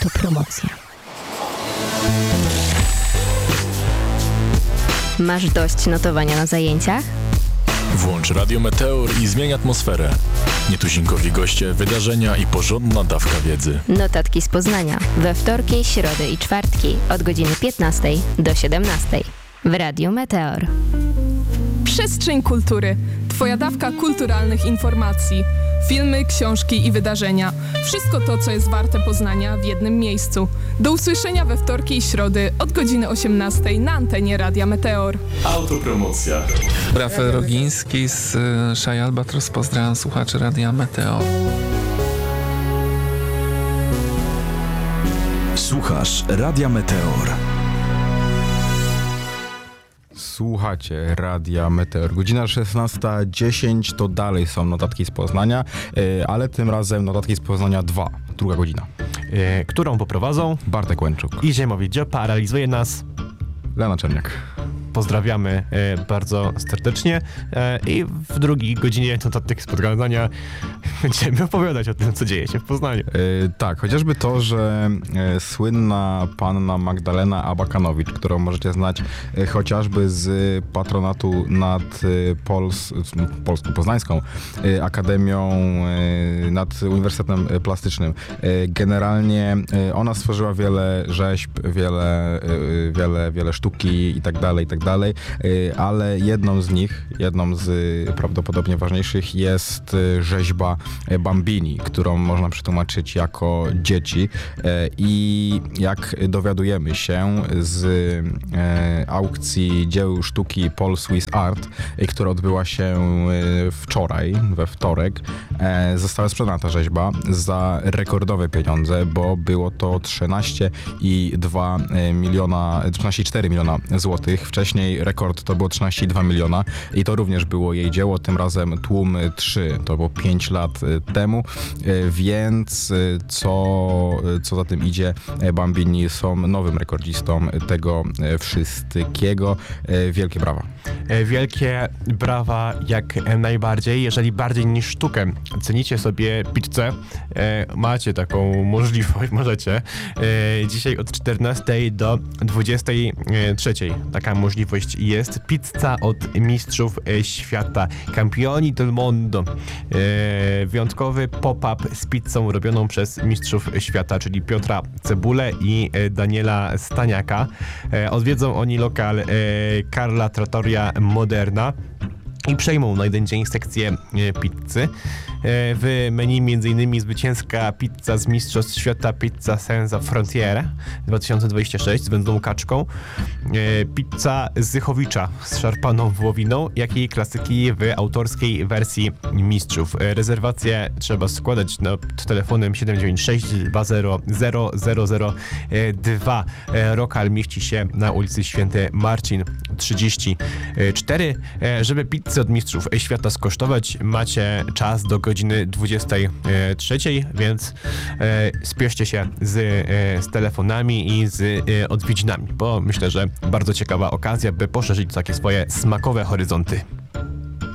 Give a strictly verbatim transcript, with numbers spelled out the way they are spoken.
Autopromocja. Masz dość notowania na zajęciach? Włącz Radio Meteor i zmień atmosferę. Nietuzinkowi goście, wydarzenia i porządna dawka wiedzy. Notatki z Poznania we wtorki, środy i czwartki od godziny piętnastej do siedemnastej w Radiu Meteor. Przestrzeń kultury. Twoja dawka kulturalnych informacji. Filmy, książki i wydarzenia. Wszystko to, co jest warte poznania w jednym miejscu. Do usłyszenia we wtorki i środy od godziny osiemnastej na antenie Radia Meteor. Autopromocja. Rafael Rogiński z Szaj Albatros. Pozdrawiam słuchaczy Radia Meteor. Słuchasz Radia Meteor. Słuchacie Radia Meteor. Godzina szesnasta dziesięć to dalej są notatki z Poznania, ale tym razem notatki z Poznania dwa, druga godzina. Yy, którą poprowadzą Bartek Łęczuk i Ziemowit Dziopa, a realizuje nas Lena Czerniak. Pozdrawiamy e, bardzo serdecznie e, i w drugiej godzinie notatek z Poznania będziemy opowiadać o tym, co dzieje się w Poznaniu. E, tak, chociażby to, że e, słynna panna Magdalena Abakanowicz, którą możecie znać e, chociażby z patronatu nad e, Pols, Polsko-Poznańską e, Akademią, e, nad Uniwersytetem Plastycznym. E, generalnie e, ona stworzyła wiele rzeźb, wiele, e, wiele, wiele sztuki i tak dalej, i tak dalej, ale jedną z nich, jedną z prawdopodobnie ważniejszych jest rzeźba Bambini, którą można przetłumaczyć jako dzieci i jak dowiadujemy się z aukcji dzieł sztuki Paul Swiss Art, która odbyła się wczoraj, we wtorek, została sprzedana ta rzeźba za rekordowe pieniądze, bo było to trzynaście i dwa miliona, trzynaście i cztery miliona złotych. Wcześniej rekord to było trzynaście i dwa miliona i to również było jej dzieło, tym razem Tłum trzy, to było pięć lat temu, więc co, co za tym idzie, Bambini są nowym rekordzistą tego wszystkiego. Wielkie brawa. Wielkie brawa jak najbardziej. Jeżeli bardziej niż sztukę cenicie sobie pizzę, macie taką możliwość, możecie. Dzisiaj od czternastej do dwudziestej trzeciej taka możliwość jest. Pizza od mistrzów świata. Campioni del Mondo. Wyjątkowy pop-up z pizzą robioną przez mistrzów świata, czyli Piotra Cebulę i Daniela Staniaka. Odwiedzą oni lokal Carla Trattoria Moderna i przejmą na jeden dzień sekcję pizzy. W menu m.in. zwycięska pizza z Mistrzostw Świata, pizza Senza Frontiera dwa tysiące dwudziesty szósty z wędzoną kaczką, pizza Zychowicza z szarpaną wołowiną, jak i klasyki w autorskiej wersji mistrzów. Rezerwację trzeba składać nad telefonem siedem dziewięć sześć dwa zero zero zero zero dwa. Lokal mieści się na ulicy Święty Marcin trzydzieści cztery. Żeby pizzę od Mistrzów Świata skosztować, macie czas do godziny dwudziestej trzeciej, więc e, spieszcie się z, e, z telefonami i z e, odwiedzinami, bo myślę, że bardzo ciekawa okazja, by poszerzyć takie swoje smakowe horyzonty.